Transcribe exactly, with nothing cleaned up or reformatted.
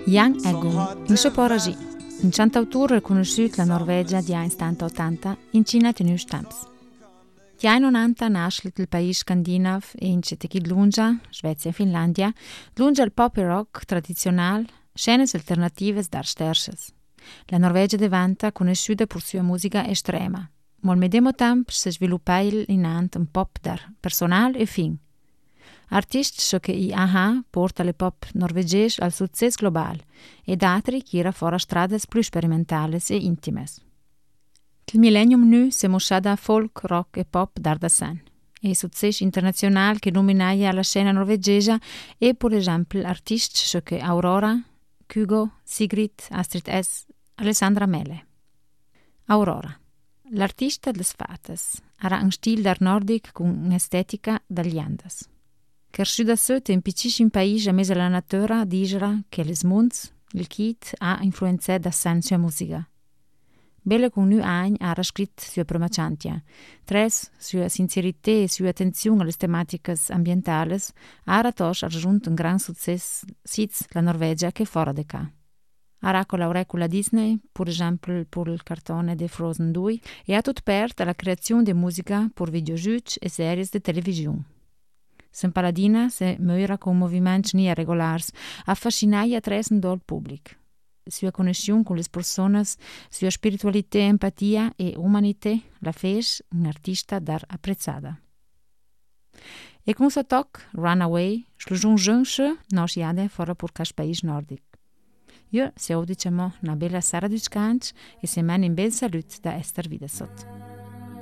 Jan Eggum, in Soporagi, un cantautore conosciuto la Norvegia di anni settanta ottanta, in Cina tenu stamps. Gli anni novanta nasce il paese scandinav e in Cetekid Lungia, Svezia e Finlandia, lungia il pop e rock tradizionale, scene alternative dar stersches. La Norvegia diventa conosciuta per sua musica estrema, ma al medesimo tempo si sviluppa in ant un pop dar personale e fin. Artisti che i A-ha porta le pop norvegese al successo globale ed altri che era fuori strade più sperimentali e intime. Il millennium nu si mosciada folk, rock e pop dar da sen. E il successo internazionale che dominaia la scena norvegese è per esempio artisti che Aurora, Kygo, Sigrid, Astrid S, Alessandra Mele. Aurora. L'artista des fates ha un stile dar nordic con un'estetica dagli Andes. Cresciuta sotto in piccissimo paese a mezzo alla natura, dice che le smunz, il kit, ha influenzato da sen sua musica. Belle con nu anni ha scritto sua prima cantia. Tres, sua sincerità e sua attenzione alle tematiche ambientali, ha raggiunto un gran successo sia la Norvegia che fuori di qua. Ha collaborato con la Disney, per esempio per il cartone di Frozen due, e ha tutto aperto alla creazione di musica per videogiochi e serie di televisione. Sen paladina se muoira con movimenti nie regolari, affascinaia tresen dal pubblico. Sua connessione con le persone, sua spiritualità, empatia e umanità la fece un artista dar apprezzata. E con suo toc, Runaway, slugiun giunge nos iade fora per cas paese nordic. Io, se ho diciamo una bella sera di scanch e se man in bel salut da Esther Videsot.